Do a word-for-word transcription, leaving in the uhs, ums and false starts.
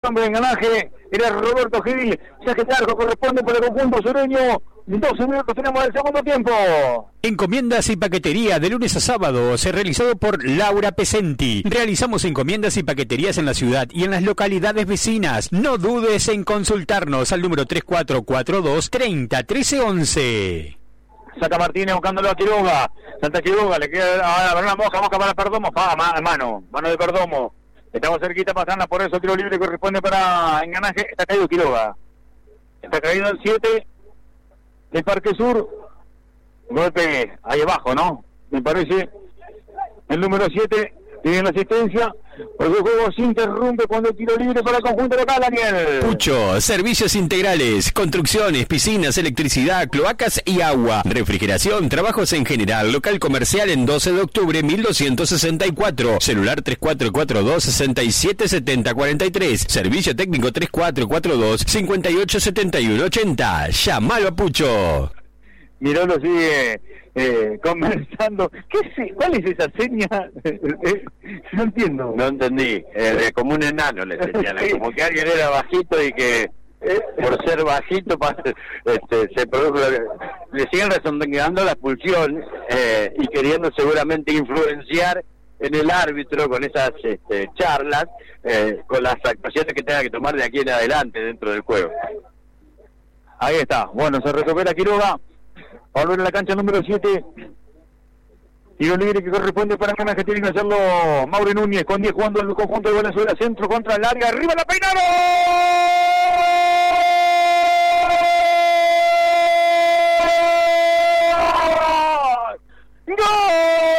hombre de engranaje era Roberto Gil. Saque de arco corresponde por el conjunto sureño. doce minutos tenemos del segundo tiempo. Encomiendas y paquetería de lunes a sábado, se realizado por Laura Pesenti. Realizamos encomiendas y paqueterías en la ciudad y en las localidades vecinas. No dudes en consultarnos al número tres cuatro cuatro dos, treinta, trece, once. Saca Martínez buscándolo a Quiroga. Santa Quiroga, le queda a una Mosca, Mosca para Perdomo. Pa, mano, mano de Perdomo. Estamos cerquita pasando, por eso tiro libre corresponde para engranaje. Está caído Quiroga. Está caído el siete del Parque Sur. Golpe ahí abajo, ¿no? Me parece. El número siete tiene la asistencia. Porque el juego se interrumpe cuando el tiro libre para el conjunto local, Daniel. Pucho, servicios integrales, construcciones, piscinas, electricidad, cloacas y agua, refrigeración, trabajos en general, local comercial en doce de octubre mil doscientos sesenta y cuatro, celular tres cuatro cuatro dos, seis siete siete cero cuatro tres, servicio técnico tres cuatro cuatro dos, cinco ocho siete uno ocho cero, llamalo a Pucho. Miró, lo sigue eh, conversando. ¿Qué es, ¿Cuál es esa seña? No entiendo. No entendí. Eh, como un enano le señala. Como que alguien era bajito y que por ser bajito este, se produjo. Le siguen rezongando la expulsión eh, y queriendo seguramente influenciar en el árbitro con esas este, charlas, eh, con las actuaciones que tenga que tomar de aquí en adelante dentro del juego. Ahí está. Bueno, se recupera Quiroga. Va a volver a la cancha número siete. Tiro libre que corresponde para Ganas, que tiene que hacerlo Mauro Núñez, con diez jugando el conjunto de Venezuela. Centro contra el área, arriba la peinaron. ¡Gol!